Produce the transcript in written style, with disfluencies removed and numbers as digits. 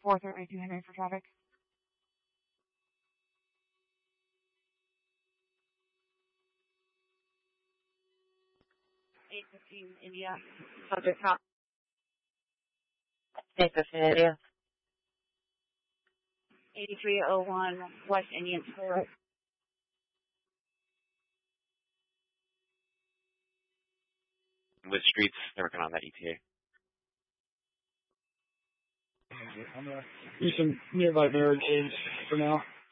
432 Henry for traffic. 815 India. Subject top. 815 India. 8301 West Indian School Road. With streets, they're working on that ETA. I'm going to do some nearby barricades for now.